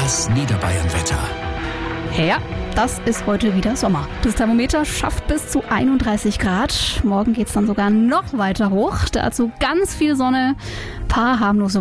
Das Niederbayern-Wetter. Ja, das ist heute wieder Sommer. Das Thermometer schafft bis zu 31 Grad. Morgen geht es dann sogar noch weiter hoch. Dazu ganz viel Sonne, paar harmlose